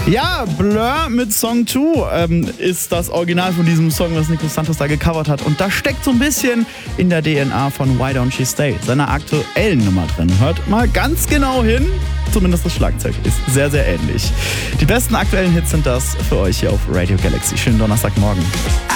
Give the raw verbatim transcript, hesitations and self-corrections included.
Ja, Blur mit Song zwei ähm, ist das Original von diesem Song, was Nico Santos da gecovert hat. Und da steckt so ein bisschen in der D N A von Why Don't She Stay, seiner aktuellen Nummer drin. Hört mal ganz genau hin, zumindest das Schlagzeug ist sehr, sehr ähnlich. Die besten aktuellen Hits sind das für euch hier auf Radio Galaxy. Schönen Donnerstagmorgen.